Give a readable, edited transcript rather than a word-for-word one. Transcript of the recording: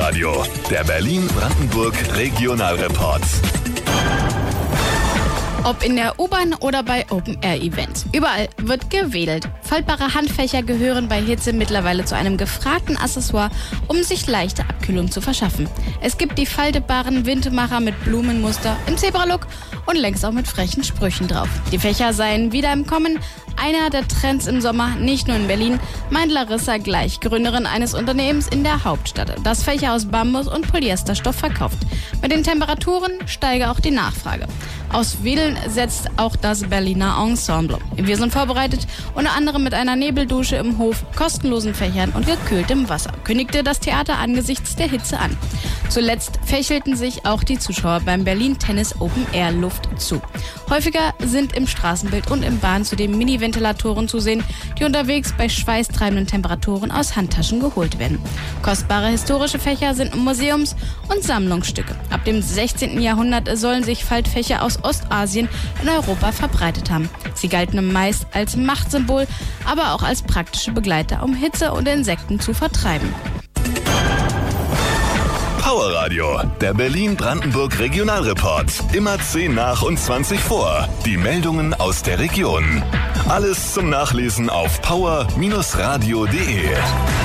Powerradio, der Berlin-Brandenburg Regionalreport. Ob in der U-Bahn oder bei Open-Air-Events. Überall wird gewedelt. Faltbare Handfächer gehören bei Hitze mittlerweile zu einem gefragten Accessoire, um sich leichte Abkühlung zu verschaffen. Es gibt die faltbaren Windmacher mit Blumenmuster im Zebra-Look und längst auch mit frechen Sprüchen drauf. Die Fächer seien wieder im Kommen. Einer der Trends im Sommer, nicht nur in Berlin, meint Larissa Gleich, Gründerin eines Unternehmens in der Hauptstadt, das Fächer aus Bambus und Polyesterstoff verkauft. Mit den Temperaturen steige auch die Nachfrage. Aus Wedeln setzt auch das Berliner Ensemble. Wir sind vorbereitet, unter anderem mit einer Nebeldusche im Hof, kostenlosen Fächern und gekühltem Wasser, kündigte das Theater angesichts der Hitze an. Zuletzt fächelten sich auch die Zuschauer beim Berlin Tennis Open Air Luft zu. Häufiger sind im Straßenbild und im Bahn zudem Mini-Ventilatoren zu sehen, die unterwegs bei schweißtreibenden Temperaturen aus Handtaschen geholt werden. Kostbare historische Fächer sind Museums- und Sammlungsstücke. Ab dem 16. Jahrhundert sollen sich Faltfächer aus Ostasien in Europa verbreitet haben. Sie galten meist als Machtsymbol, aber auch als praktische Begleiter, um Hitze und Insekten zu vertreiben. Powerradio, der Berlin-Brandenburg Regionalreport. Immer 10 nach und 20 vor. Die Meldungen aus der Region. Alles zum Nachlesen auf power-radio.de.